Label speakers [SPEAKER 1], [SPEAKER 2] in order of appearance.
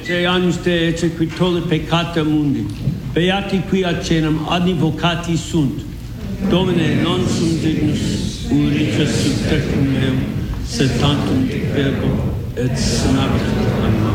[SPEAKER 1] te agnus te ece qui tolle peccata mundi, beati qui acenam advocati sunt, Domine, non sum dignus urice sub tecum meum, sed tantum verbo et senabat. Amen.